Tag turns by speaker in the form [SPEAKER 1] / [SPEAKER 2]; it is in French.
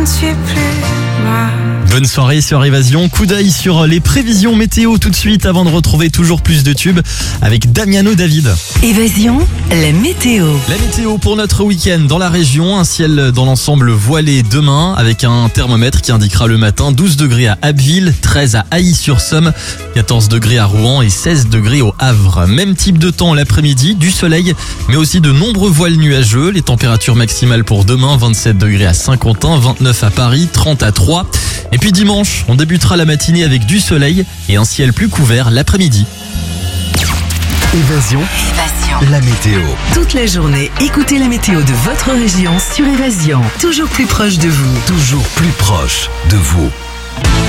[SPEAKER 1] Bonne soirée sur Évasion, coup d'œil sur les prévisions météo tout de suite avant de retrouver toujours plus de tubes avec Damiano David.
[SPEAKER 2] Évasion, la météo.
[SPEAKER 1] La météo pour notre week-end dans la région, un ciel dans l'ensemble voilé demain avec un thermomètre qui indiquera le matin 12 degrés à Abbeville, 13 à Ailly-sur-Somme, 14 degrés à Rouen et 16 degrés au Havre. Même type de temps l'après-midi, du soleil mais aussi de nombreux voiles nuageux. Les températures maximales pour demain, 27 degrés à Saint-Quentin, 29 à Paris, 30 à Troyes. Et puis dimanche, on débutera la matinée avec du soleil et un ciel plus couvert l'après-midi.
[SPEAKER 3] Évasion, la météo.
[SPEAKER 2] Toute la journée, écoutez la météo de votre région sur Évasion. Toujours plus proche de vous.
[SPEAKER 3] Toujours plus proche de vous.